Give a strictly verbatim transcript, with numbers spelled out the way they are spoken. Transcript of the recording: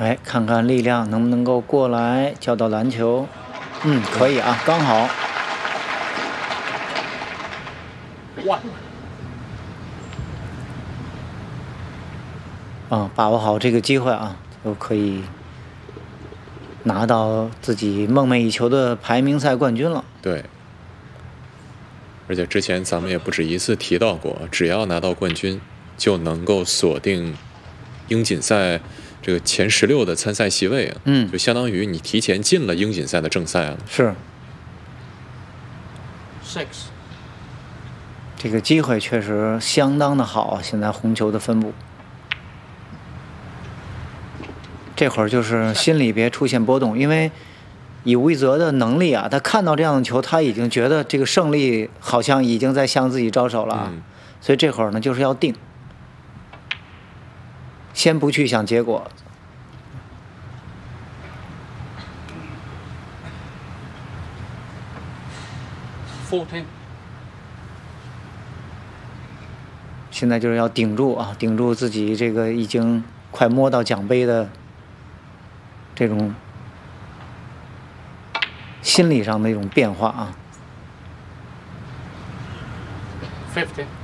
哎，看看力量能不能够过来交到篮球。嗯，可以啊，刚好。 哇！ 啊，把握好这个机会啊，就可以拿到自己梦寐以求的排名赛冠军了。 对。而且之前咱们也不止一次提到过，只要拿到冠军，就能够锁定英锦赛这个前十六的参赛席位啊。 嗯， 就相当于你提前进了英锦赛的正赛了。 是。 Six。 这个机会确实相当的好，现在红球的分布。这会儿就是心里别出现波动，因为以吴一泽的能力啊，他看到这样的球，他已经觉得这个胜利好像已经在向自己招手了， 嗯、 所以这会儿呢就是要定，先不去想结果。 fourteen。 现在就是要顶住啊，顶住自己这个已经快摸到奖杯的这种心理上的一种变化啊。 fifteen。